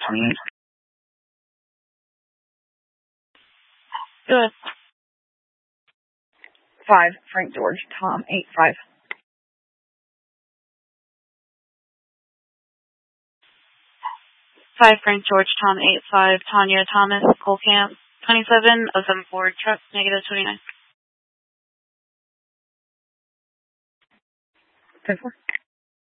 28. Good. 5, Frank George, Tom, 8-5. 5, Frank George, Tom, 8-5, Tanya Thomas, Cole Camp, 27, 07 Ford truck, negative 29. 10-4.